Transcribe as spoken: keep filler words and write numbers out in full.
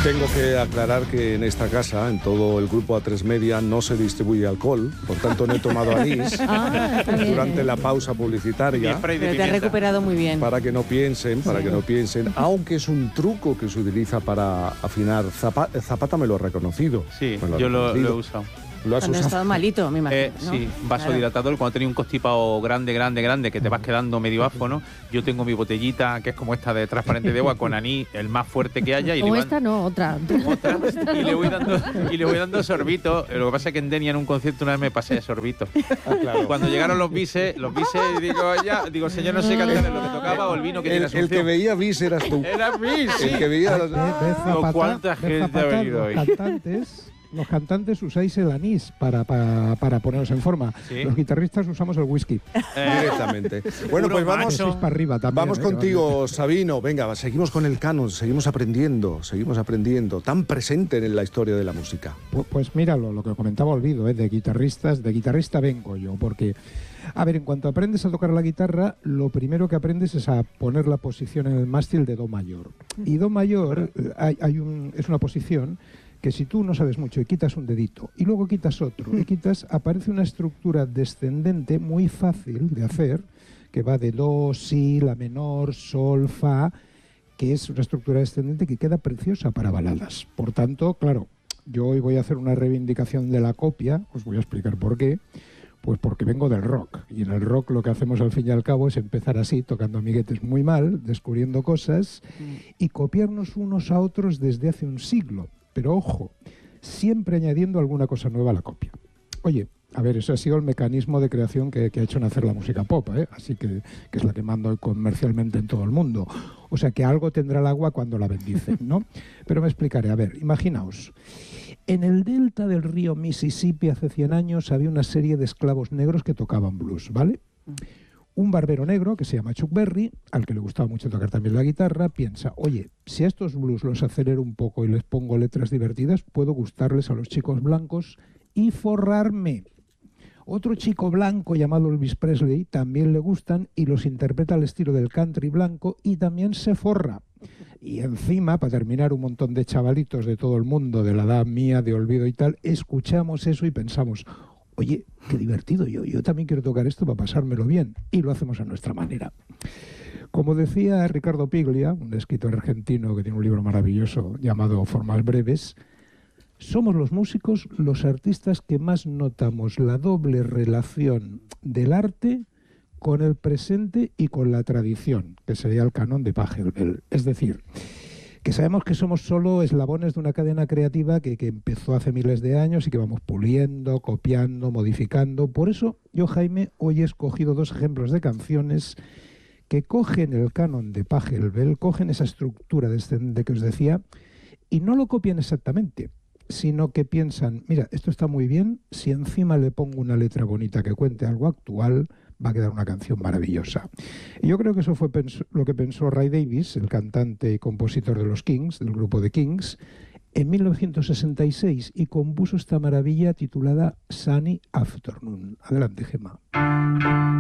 Tengo que aclarar que en esta casa, en todo el grupo A tres Media, no se distribuye alcohol, por tanto no he tomado anís ah, durante la pausa publicitaria. Pero te has recuperado muy bien. Para que no piensen, para sí. que no piensen, aunque es un truco que se utiliza para afinar. Zapata, Zapata me lo ha reconocido. Sí, lo yo lo, reconocido. lo he usado. ¿Lo has Cuando usado? has estado malito, me imagino, eh, ¿no? Sí, vasodilatador, cuando tenía un constipado grande, grande, grande, que te vas quedando medio áfono. Yo tengo mi botellita, que es como esta de transparente de agua, con anís, el más fuerte que haya. Y como le esta, van... no, otra. otra y, le voy dando, y le voy dando sorbitos. Lo que pasa es que en Denia, en un concierto, una vez me pasé de sorbitos. Ah, claro. Cuando llegaron los bises, los bises, digo, ya, digo, señor, no sé cantar lo que tocaba o el vino que el, tiene asunción. El que veía bis eras tú. Era bis, sí. El que veía... De, de Zapata, ¿Cuánta gente Zapata, ha venido hoy? Los cantantes... Los cantantes usáis el anís para, para, para poneros en forma. ¿Sí? Los guitarristas usamos el whisky. Eh, directamente. Bueno, pues vamos, para arriba también, vamos ¿eh? contigo, Sabino. Venga, seguimos con el canon, seguimos aprendiendo, seguimos aprendiendo. Tan presente en la historia de la música. Pues, pues míralo, lo que comentaba Olvido, ¿eh? de guitarristas, de guitarrista vengo yo, porque... A ver, en cuanto aprendes a tocar la guitarra, lo primero que aprendes es a poner la posición en el mástil de do mayor. Y do mayor hay, hay un, es una posición... que si tú no sabes mucho y quitas un dedito y luego quitas otro y quitas, aparece una estructura descendente muy fácil de hacer, que va de do, si, la menor, sol, fa, que es una estructura descendente que queda preciosa para baladas. Por tanto, claro, yo hoy voy a hacer una reivindicación de la copia, os voy a explicar por qué. Pues porque vengo del rock, y en el rock lo que hacemos al fin y al cabo es empezar así, tocando amiguetes muy mal, descubriendo cosas, y copiarnos unos a otros desde hace un siglo. Pero ojo, siempre añadiendo alguna cosa nueva a la copia. Oye, a ver, eso ha sido el mecanismo de creación que, que ha hecho nacer la música pop, ¿eh? Así que, que es la que mando comercialmente en todo el mundo. O sea que algo tendrá el agua cuando la bendicen, ¿no? Pero me explicaré. A ver, imaginaos. En el delta del río Mississippi hace cien años había una serie de esclavos negros que tocaban blues, ¿vale? Un barbero negro que se llama Chuck Berry, al que le gustaba mucho tocar también la guitarra, piensa, oye, si a estos blues los acelero un poco y les pongo letras divertidas, puedo gustarles a los chicos blancos y forrarme. Otro chico blanco llamado Elvis Presley también le gustan y los interpreta al estilo del country blanco y también se forra. Y encima, para terminar, un montón de chavalitos de todo el mundo, de la edad mía, de Olvido y tal, escuchamos eso y pensamos... Oye, qué divertido, yo, yo también quiero tocar esto para pasármelo bien. Y lo hacemos a nuestra manera. Como decía Ricardo Piglia, un escritor argentino que tiene un libro maravilloso llamado Formas Breves, somos los músicos los artistas que más notamos la doble relación del arte con el presente y con la tradición, que sería el canon de Pachelbel. Es decir... que sabemos que somos solo eslabones de una cadena creativa que, que empezó hace miles de años y que vamos puliendo, copiando, modificando. Por eso yo, Jaime, hoy he escogido dos ejemplos de canciones que cogen el canon de Pachelbel, cogen esa estructura descendente que os decía, y no lo copian exactamente, sino que piensan, mira, esto está muy bien, si encima le pongo una letra bonita que cuente algo actual, va a quedar una canción maravillosa. Y yo creo que eso fue lo que pensó Ray Davies, el cantante y compositor de los Kings, del grupo de Kings, en mil novecientos sesenta y seis, y compuso esta maravilla titulada Sunny Afternoon. Adelante, Gemma.